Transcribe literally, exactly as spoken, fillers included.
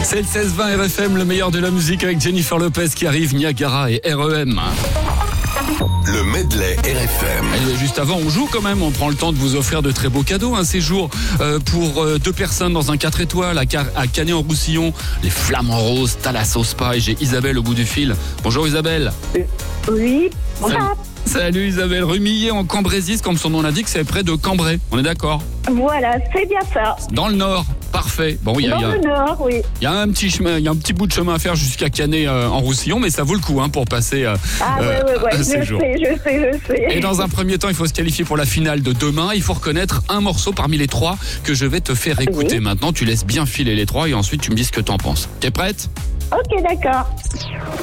C'est le seize vingt R F M, le meilleur de la musique avec Jennifer Lopez qui arrive, Niagara et R E M. Le medley R F M. Et juste avant, on joue quand même. On prend le temps de vous offrir de très beaux cadeaux. Un séjour euh, pour euh, deux personnes dans un quatre étoiles à, Car- à Canet-en-Roussillon. Les Flamants Roses, Thalasso Spa. Et j'ai Isabelle au bout du fil. Bonjour Isabelle. Oui, bonjour. Salut, Salut Isabelle. Rumilly en Cambrésis, comme son nom l'indique, c'est près de Cambrai. On est d'accord? Voilà, c'est bien ça. Dans le nord. Parfait. Bon, il y a, Dans il y a- le Nord, oui. il y a un petit chemin, il y a un petit bout de chemin à faire jusqu'à Canet euh, en Roussillon, mais ça vaut le coup hein, pour passer euh, Ah euh, ouais, ouais, ouais, un je séjour. sais, je sais, je sais. Et dans un premier temps, il faut se qualifier pour la finale de demain. Il faut reconnaître un morceau parmi les trois que je vais te faire écouter Oui. maintenant. Tu laisses bien filer les trois et ensuite tu me dis ce que t'en penses. T'es prête? Ok, d'accord.